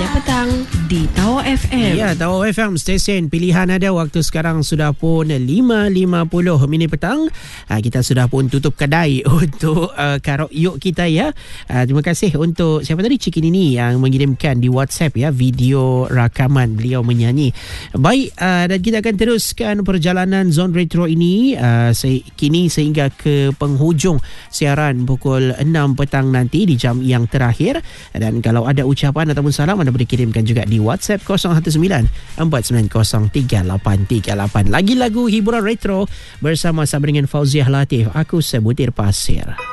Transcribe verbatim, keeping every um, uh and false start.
setiap petang di Tower F M. Ya, Tower F M, stesen pilihan ada. Waktu sekarang sudah pun lima lima puluh minit petang. Uh, kita sudah pun tutup kedai untuk uh, karaoke kita ya. Uh, terima kasih untuk siapa tadi, Cik Nini yang mengirimkan di WhatsApp ya video rakaman beliau menyanyi. Baik, uh, dan kita akan teruskan perjalanan Zone Retro ini uh, se- kini sehingga ke penghujung siaran pukul enam petang nanti di jam yang terakhir. Dan kalau ada ucapan ataupun salam, anda boleh kirimkan juga di WhatsApp kosong satu sembilan empat sembilan kosong tiga lapan tiga lapan. Lagi lagu hiburan retro bersama sama dengan Fauziah Latif. Aku Sebutir Pasir.